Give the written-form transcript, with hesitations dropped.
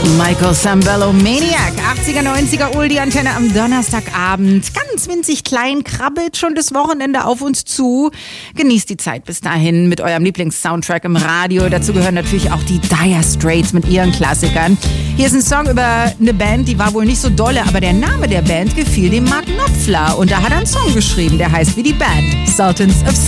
Michael Sambello, Maniac, 80er, 90er, die Antenne am Donnerstagabend. Ganz winzig klein, krabbelt schon das Wochenende auf uns zu. Genießt die Zeit bis dahin mit eurem Lieblings-Soundtrack im Radio. Dazu gehören natürlich auch die Dire Straits mit ihren Klassikern. Hier ist ein Song über eine Band, die war wohl nicht so dolle, aber der Name der Band gefiel dem Mark Knopfler. Und da hat er einen Song geschrieben, der heißt wie die Band, Sultans of